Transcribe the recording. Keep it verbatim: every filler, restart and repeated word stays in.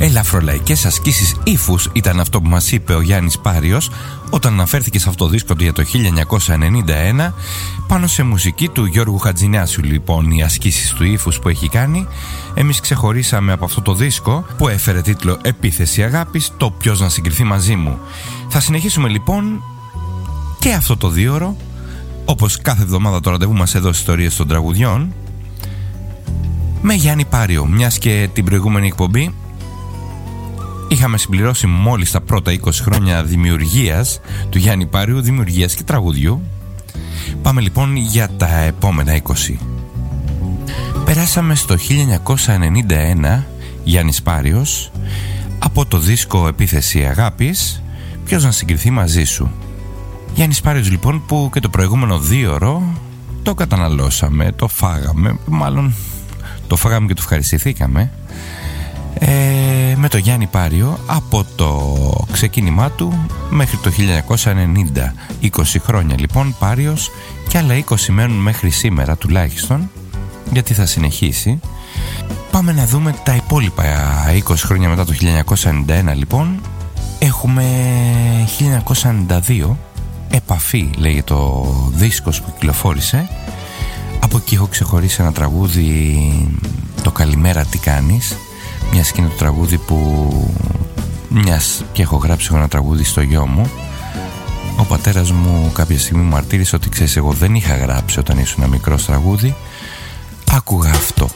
Ελαφρολαϊκές ασκήσεις ύφους ήταν αυτό που μας είπε ο Γιάννης Πάριος όταν αναφέρθηκε σε αυτό το δίσκο για το χίλια εννιακόσια ενενήντα ένα, πάνω σε μουσική του Γιώργου Χατζηνάσιου. Λοιπόν, οι ασκήσεις του ύφους που έχει κάνει, εμείς ξεχωρίσαμε από αυτό το δίσκο που έφερε τίτλο «Επίθεση αγάπης», το «Ποιος να συγκριθεί μαζί μου». Θα συνεχίσουμε λοιπόν και αυτό το δίωρο, όπως κάθε εβδομάδα το ραντεβού μας εδώ στις Ιστορίες των Τραγουδιών, με Γιάννη Πάριο, μιας και την προηγούμενη εκπομπή είχαμε συμπληρώσει μόλις τα πρώτα είκοσι χρόνια δημιουργίας του Γιάννη Πάριου, δημιουργίας και τραγουδιού. Πάμε λοιπόν για τα επόμενα είκοσι. Περάσαμε στο χίλια εννιακόσια ενενήντα ένα, Γιάννης Πάριος, από το δίσκο «Επίθεση αγάπης», «Ποιος να συγκριθεί μαζί σου». Γιάννης Πάριος λοιπόν, που και το προηγούμενο δίωρο το καταναλώσαμε, το φάγαμε, μάλλον το φάγαμε και το ευχαριστηθήκαμε, ε, με το Γιάννη Πάριο από το ξεκίνημά του μέχρι το χίλια εννιακόσια ενενήντα. είκοσι χρόνια λοιπόν Πάριος, και άλλα είκοσι μένουν μέχρι σήμερα τουλάχιστον, γιατί θα συνεχίσει. Πάμε να δούμε τα υπόλοιπα είκοσι χρόνια μετά το χίλια εννιακόσια ενενήντα ένα λοιπόν. Έχουμε χίλια εννιακόσια ενενήντα δύο, «Επαφή» λέγεται το δίσκος που κυκλοφόρησε. Από εκεί έχω ξεχωρίσει ένα τραγούδι, το «Καλημέρα τι κάνεις», μιας και είναι το τραγούδι που μιας και έχω γράψει εγώ ένα τραγούδι στο γιο μου. Ο πατέρας μου κάποια στιγμή μου μαρτύρησε ότι, ξέρεις, εγώ δεν είχα γράψει όταν ήσουν ένα μικρό τραγούδι. Άκουγα αυτό.